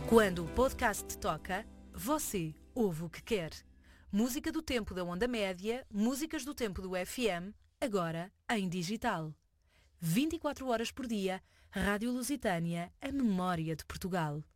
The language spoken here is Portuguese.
Quando o podcast toca, você ouve o que quer. Música do tempo da onda média, músicas do tempo do FM, agora em digital. 24 horas por dia, Rádio Lusitânia, a memória de Portugal.